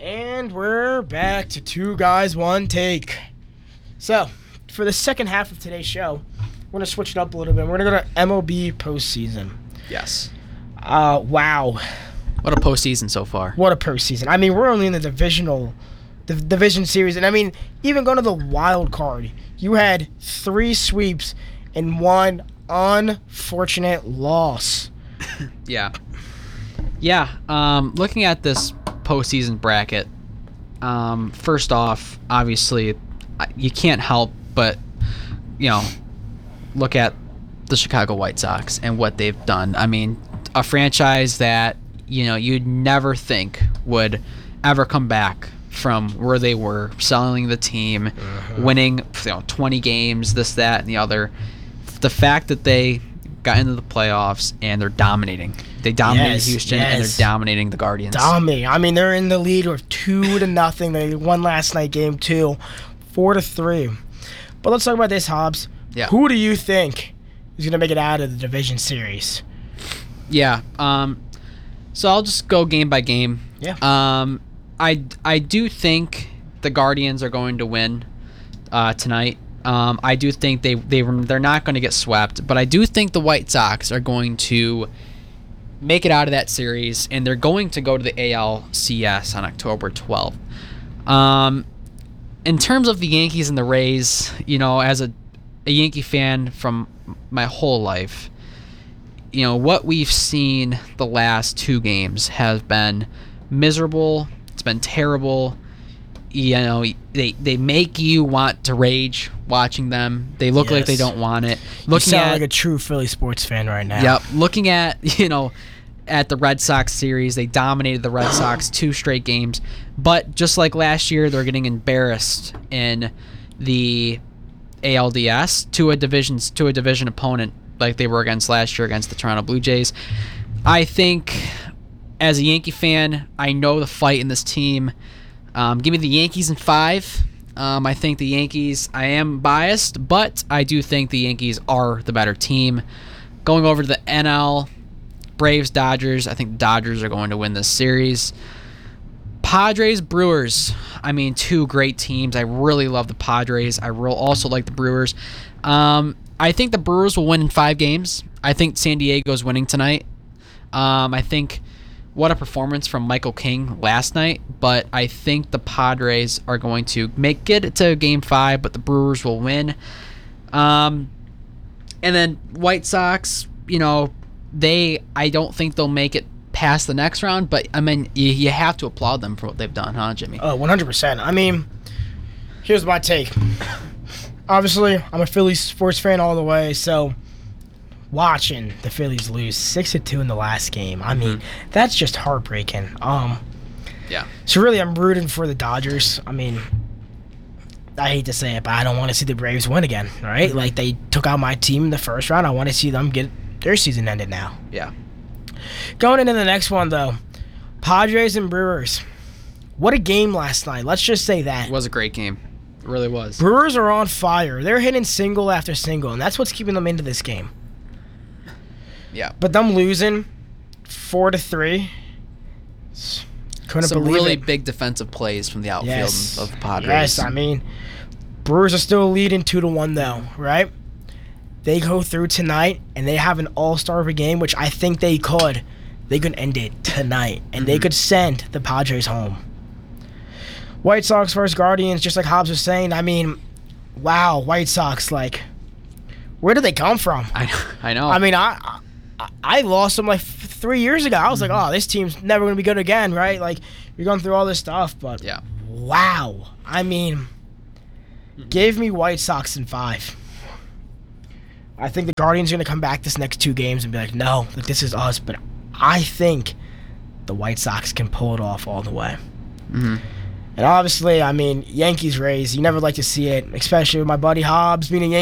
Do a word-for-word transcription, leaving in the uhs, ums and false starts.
And we're back to Two Guys, One Take. So, for the second half of today's show, we're going to switch it up a little bit. We're going to go to M L B postseason. Yes. Uh, wow. What a postseason so far. What a postseason. I mean, we're only in the divisional, the division series. And I mean, even going to the wild card, you had three sweeps and one unfortunate loss. Yeah. Yeah. Um, looking at this postseason bracket, um, first off, obviously, you can't help but, you know, look at the Chicago White Sox and what they've done. I mean, a franchise that, you know, you'd never think would ever come back from where they were, selling the team, uh-huh. winning, you know, twenty games, this, that, and the other. The fact that they got into the playoffs and they're dominating. They dominated yes, Houston yes. and they're dominating the Guardians. Dominating. I mean, they're in the lead with two to nothing. They won last night, game two, four to three. But let's talk about this, Hobbs. Yeah. Who do you think is going to make it out of the division series? Yeah. Um. So I'll just go game by game. Yeah. Um. I I do think the Guardians are going to win uh, tonight. Um. I do think they they they're not going to get swept, but I do think the White Sox are going to make it out of that series, and they're going to go to the A L C S on October twelfth. Um. In terms of the Yankees and the Rays, you know, as a, a Yankee fan from my whole life, you know, what we've seen the last two games has been miserable. It's been terrible. You know, they they make you want to rage watching them. They look yes. like they don't want it. Looking you sound at, like a true Philly sports fan right now. Yep. Looking at, you know, at the Red Sox series, they dominated the Red Sox two straight games. But just like last year, they're getting embarrassed in the A L D S to a division to a division opponent like they were against last year against the Toronto Blue Jays. I think, as a Yankee fan, I know the fight in this team. Um, give me the Yankees in five. Um, I think the Yankees, I am biased, but I do think the Yankees are the better team. Going over to the N L, Braves, Dodgers. I think the Dodgers are going to win this series. Padres, Brewers. I mean, two great teams. I really love the Padres. I real also like the Brewers. Um, I think the Brewers will win in five games. I think San Diego's winning tonight. Um, I think what a performance from Michael King last night, but I think the Padres are going to make it to game five, but the Brewers will win. Um, and then White Sox, you know, they I don't think they'll make it past the next round, but I mean, you, you have to applaud them for what they've done, huh, Jimmy? Oh, one hundred percent. I mean, here's my take. Obviously, I'm a Phillies sports fan all the way, so watching the Phillies lose six to two in the last game, I mean, mm-hmm. that's just heartbreaking. Um, yeah. So really, I'm rooting for the Dodgers. I mean, I hate to say it, but I don't want to see the Braves win again, right? Mm-hmm. Like, they took out my team in the first round. I want to see them get their season ended now. Yeah. Going into the next one, though, Padres and Brewers. What a game last night. Let's just say that. It was a great game. It really was. Brewers are on fire. They're hitting single after single, and that's what's keeping them into this game. Yeah. But them losing four to three, couldn't Some believe really it. big defensive plays from the outfield yes. of the Padres. Yes, I mean, Brewers are still leading two to one though, right? They go through tonight and they have an all-star of a game, which I think they could. They could end it tonight, and mm-hmm. they could send the Padres home. White Sox versus Guardians, just like Hobbs was saying. I mean, wow, White Sox, like, where did they come from? I I know. I mean, I I, I lost them like f- three years ago. I was mm-hmm. like, oh, this team's never going to be good again, right? Like, you're going through all this stuff, but yeah. wow. I mean, mm-hmm. give me White Sox in five. I think the Guardians are going to come back this next two games and be like, no, like, this is us. But I think the White Sox can pull it off all the way. Mm-hmm. And obviously, I mean, Yankees, Rays, you never like to see it, especially with my buddy Hobbs being a Yankee.